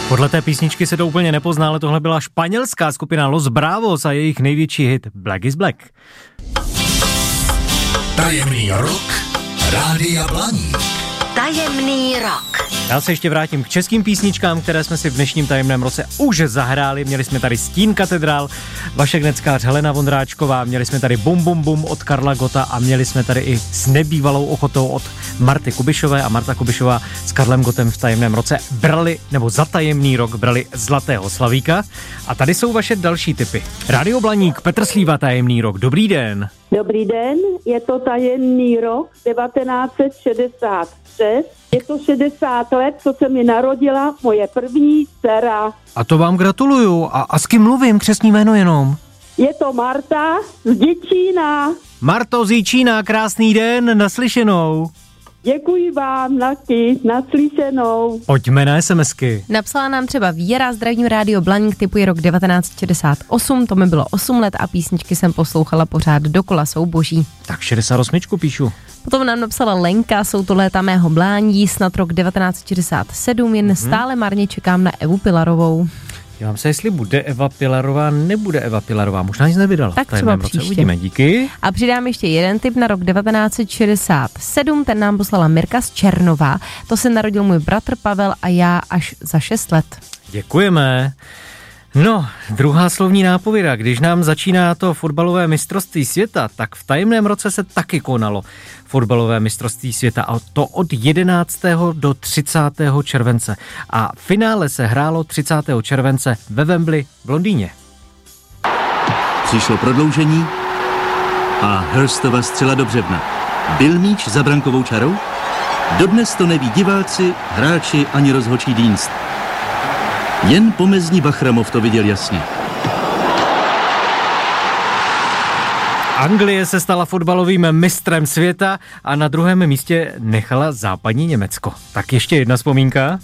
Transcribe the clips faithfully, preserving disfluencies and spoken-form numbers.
Podle té písničky se to úplně nepozná, ale tohle byla španělská skupina Los Bravos a jejich největší hit Black is Black. Tajemný rok Rádia Blaník. Tajemný rok. Já se ještě vrátím k českým písničkám, které jsme si v dnešním tajemném roce už zahráli. Měli jsme tady Stín katedrál, Vašek Neckář, Helena Vondráčková, měli jsme tady Bum Bum Bum od Karla Gotta a měli jsme tady i S nebývalou ochotou od Marty Kubišové a Marta Kubišová s Karlem Gottem v tajemném roce brali, nebo za tajemný rok brali Zlatého slavíka. A tady jsou vaše další tipy. Rádio Blaník, Petr Slíva, tajemný rok. Dobrý den. Dobrý den, je to tajemný rok devatenáct set šedesát šest. Je to šedesát let, co se mi narodila moje první dcera. A to vám gratuluju. A, a s kým mluvím? Křestní jméno jenom. Je to Marta z Děčína. Marto z Děčína, krásný den, naslyšenou. Děkuji vám, taky, naslyšenou. Pojďme na SMSky. Napsala nám třeba Víra, zdravím Rádio Blaník, typuji rok devatenáct set šedesát osm, to mi bylo osm let a písničky jsem poslouchala pořád dokola, jsou boží. Tak šedesát osm píšu. Potom nám napsala Lenka, jsou to léta mého mládí, snad rok devatenáct set šedesát sedm, jen mm-hmm. stále marně čekám na Evu Pilarovou. Dívám se, jestli bude Eva Pilarová, nebude Eva Pilarová, možná nic nevydala. Tak třeba příště. Uvidíme, díky. A přidám ještě jeden tip na rok devatenáct set šedesát sedm, ten nám poslala Mirka z Černova. To se narodil můj bratr Pavel a já až za šest let. Děkujeme. No, druhá slovní nápověda. Když nám začíná to fotbalové mistrovství světa, tak v tajemném roce se taky konalo fotbalové mistrovství světa a to od jedenáctého do třicátého července. A finále se hrálo třicátého července ve Wembley v Londýně. Přišlo prodloužení a Hurstova střela do břevna. Byl míč za brankovou čarou? Dodnes to neví diváci, hráči ani rozhodčí dienst. Jen pomezní Bachramov to viděl jasně. Anglie se stala fotbalovým mistrem světa a na druhém místě nechala západní Německo. Tak ještě jedna vzpomínka.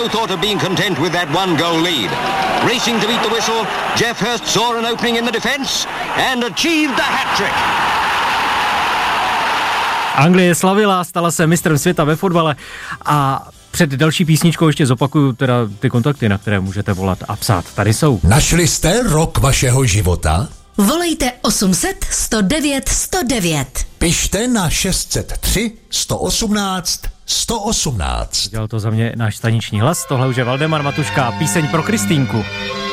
Anglie slavila, stala se mistrem světa ve fotbale a před další písničkou ještě zopakuju teda ty kontakty, na které můžete volat a psát. Tady jsou. Našli jste rok vašeho života? Volejte osm set sto devět sto devět. Pište na šest set tři sto osmnáct sto osmnáct. Dělal to za mě náš staniční hlas, tohle už je Valdemar Matuška, píseň pro Kristýnku.